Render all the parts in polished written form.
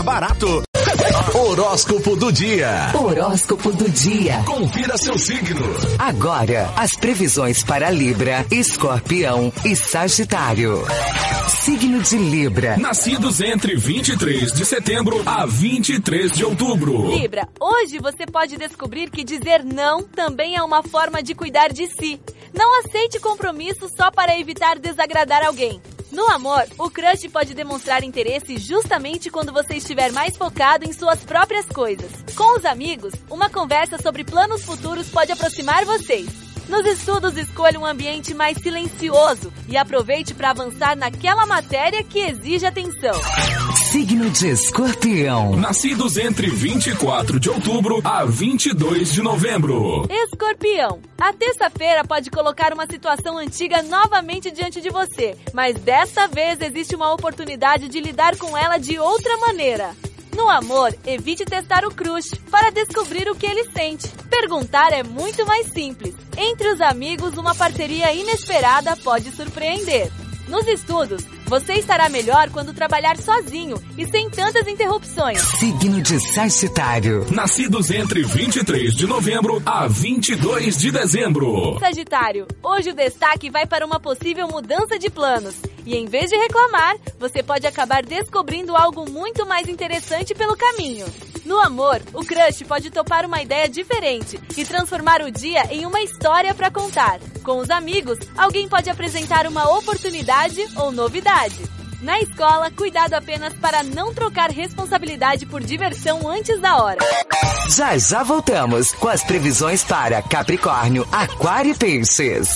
barato. Horóscopo do dia. Horóscopo do dia. Confira seu signo. Agora, as previsões para Libra, Escorpião e Sagitário. Signo de Libra. Nascidos entre 23 de setembro a 23 de outubro. Libra, hoje você pode descobrir que dizer não também é uma forma de cuidar de si. Não aceite compromisso só para evitar desagradar alguém. No amor, o crush pode demonstrar interesse justamente quando você estiver mais focado em suas próprias coisas. Com os amigos, uma conversa sobre planos futuros pode aproximar vocês. Nos estudos, escolha um ambiente mais silencioso e aproveite para avançar naquela matéria que exige atenção. Signo de Escorpião. Nascidos entre 24 de outubro a 22 de novembro. Escorpião, a terça-feira pode colocar uma situação antiga novamente diante de você, mas dessa vez existe uma oportunidade de lidar com ela de outra maneira. No amor, evite testar o crush para descobrir o que ele sente. Perguntar é muito mais simples. Entre os amigos, uma parceria inesperada pode surpreender. Nos estudos, você estará melhor quando trabalhar sozinho e sem tantas interrupções. Signo de Sagitário. Nascidos entre 23 de novembro a 22 de dezembro. Sagitário, hoje o destaque vai para uma possível mudança de planos. E em vez de reclamar, você pode acabar descobrindo algo muito mais interessante pelo caminho. No amor, o crush pode topar uma ideia diferente e transformar o dia em uma história para contar. Com os amigos, alguém pode apresentar uma oportunidade ou novidade. Na escola, cuidado apenas para não trocar responsabilidade por diversão antes da hora. Já voltamos com as previsões para Capricórnio, Aquário e Peixes.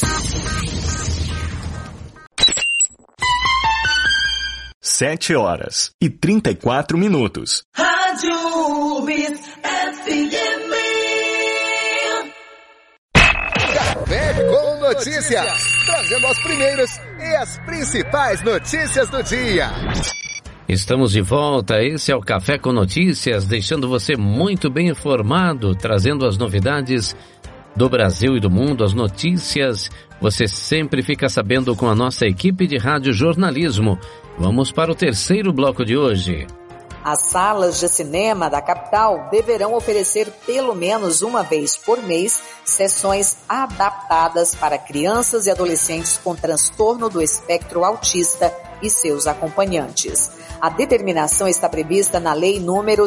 7h34. Rádio UBS FM. Café com Notícias, trazendo as primeiras e as principais notícias do dia. Estamos de volta, esse é o Café com Notícias, deixando você muito bem informado, trazendo as novidades do Brasil e do mundo, as notícias, você sempre fica sabendo com a nossa equipe de rádio jornalismo. Vamos para o terceiro bloco de hoje. As salas de cinema da capital deverão oferecer pelo menos uma vez por mês sessões adaptadas para crianças e adolescentes com transtorno do espectro autista e seus acompanhantes. A determinação está prevista na Lei número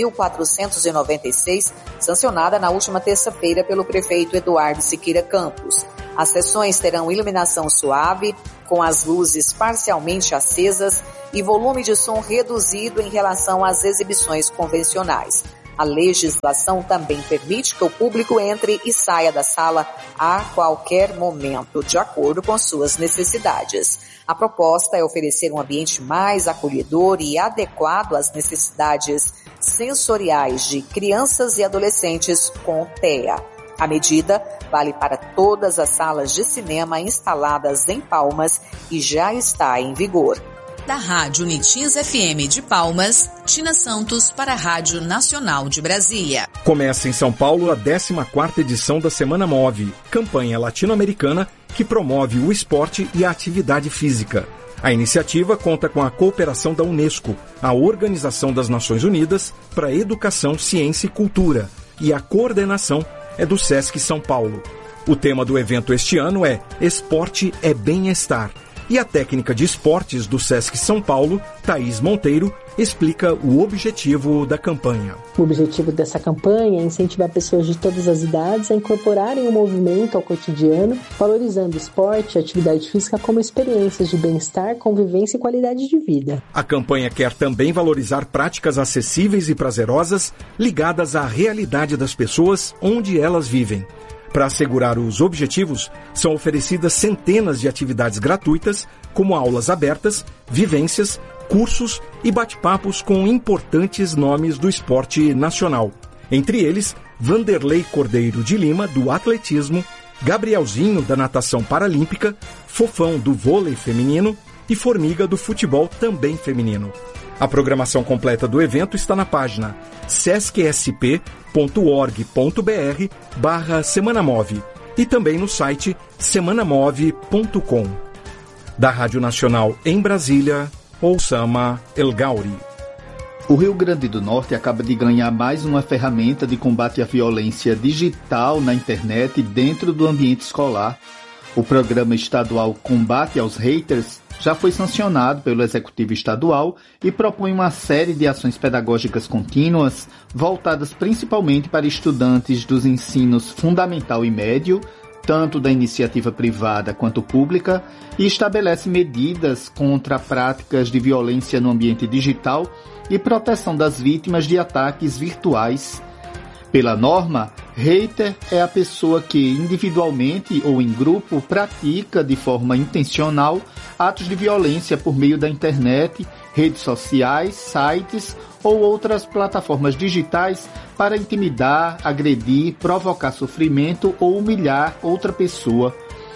3.496, sancionada na última terça-feira pelo prefeito Eduardo Siqueira Campos. As sessões terão iluminação suave, com as luzes parcialmente acesas e volume de som reduzido em relação às exibições convencionais. A legislação também permite que o público entre e saia da sala a qualquer momento, de acordo com suas necessidades. A proposta é oferecer um ambiente mais acolhedor e adequado às necessidades sensoriais de crianças e adolescentes com TEA. A medida vale para todas as salas de cinema instaladas em Palmas e já está em vigor. Da Rádio Unitins FM de Palmas, Tina Santos para a Rádio Nacional de Brasília. Começa em São Paulo a 14ª edição da Semana Move, campanha latino-americana que promove o esporte e a atividade física. A iniciativa conta com a cooperação da Unesco, a Organização das Nações Unidas para Educação, Ciência e Cultura, e a coordenação é do Sesc São Paulo. O tema do evento este ano é Esporte é Bem-Estar. E a técnica de esportes do Sesc São Paulo, Thaís Monteiro, explica o objetivo da campanha. O objetivo dessa campanha é incentivar pessoas de todas as idades a incorporarem o movimento ao cotidiano, valorizando o esporte e a atividade física como experiências de bem-estar, convivência e qualidade de vida. A campanha quer também valorizar práticas acessíveis e prazerosas ligadas à realidade das pessoas onde elas vivem. Para assegurar os objetivos, são oferecidas centenas de atividades gratuitas, como aulas abertas, vivências, cursos e bate-papos com importantes nomes do esporte nacional. Entre eles, Vanderlei Cordeiro de Lima, do atletismo, Gabrielzinho, da natação paralímpica, Fofão, do vôlei feminino e Formiga, do futebol também feminino. A programação completa do evento está na página sescsp.org.br/semanamove e também no site semanamove.com. Da Rádio Nacional em Brasília, Oussama El Gauri. O Rio Grande do Norte acaba de ganhar mais uma ferramenta de combate à violência digital na internet dentro do ambiente escolar. O programa estadual Combate aos Haters já foi sancionado pelo Executivo Estadual e propõe uma série de ações pedagógicas contínuas voltadas principalmente para estudantes dos ensinos fundamental e médio, tanto da iniciativa privada quanto pública, e estabelece medidas contra práticas de violência no ambiente digital e proteção das vítimas de ataques virtuais. Pela norma, hater é a pessoa que individualmente ou em grupo pratica de forma intencional atos de violência por meio da internet, redes sociais, sites ou outras plataformas digitais para intimidar, agredir, provocar sofrimento ou humilhar outra pessoa.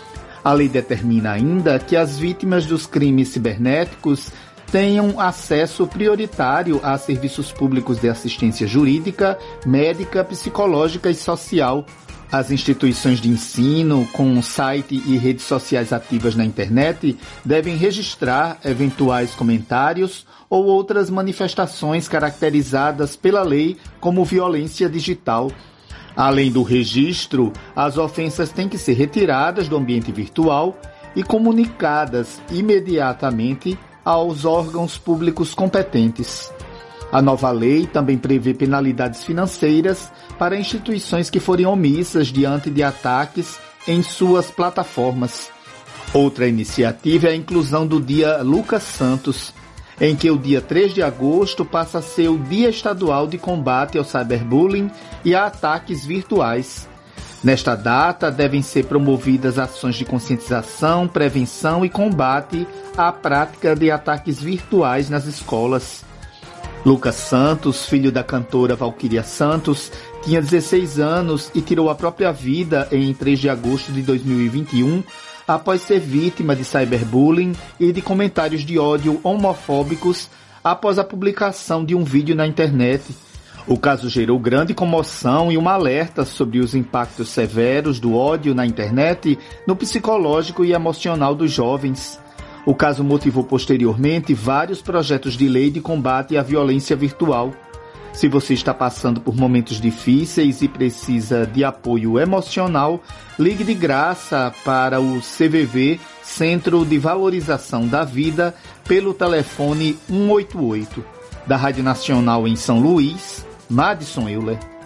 A lei determina ainda que as vítimas dos crimes cibernéticos tenham acesso prioritário a serviços públicos de assistência jurídica, médica, psicológica e social. As instituições de ensino, com site e redes sociais ativas na internet, devem registrar eventuais comentários ou outras manifestações caracterizadas pela lei como violência digital. Além do registro, as ofensas têm que ser retiradas do ambiente virtual e comunicadas imediatamente aos órgãos públicos competentes. A nova lei também prevê penalidades financeiras para instituições que forem omissas diante de ataques em suas plataformas. Outra iniciativa é a inclusão do Dia Lucas Santos, em que o dia 3 de agosto passa a ser o Dia Estadual de Combate ao Cyberbullying e a ataques virtuais. Nesta data, devem ser promovidas ações de conscientização, prevenção e combate à prática de ataques virtuais nas escolas. Lucas Santos, filho da cantora Valquíria Santos, tinha 16 anos e tirou a própria vida em 3 de agosto de 2021, após ser vítima de cyberbullying e de comentários de ódio homofóbicos após a publicação de um vídeo na internet. O caso gerou grande comoção e um alerta sobre os impactos severos do ódio na internet no psicológico e emocional dos jovens. O caso motivou posteriormente vários projetos de lei de combate à violência virtual. Se você está passando por momentos difíceis e precisa de apoio emocional, ligue de graça para o CVV, Centro de Valorização da Vida, pelo telefone 188. Da Rádio Nacional em São Luís, Madison Euler.